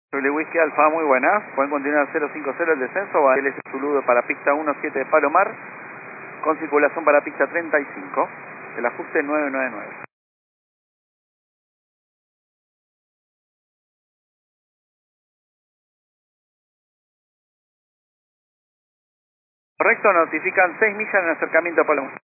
Chile Whisky Alfa, muy buenas. Pueden continuar 050 el descenso. Va el Zuludo para pista 17 de Palomar, con circulación para pista 35. El ajuste 999. Correcto, notifican 6 millas en acercamiento a Palomar.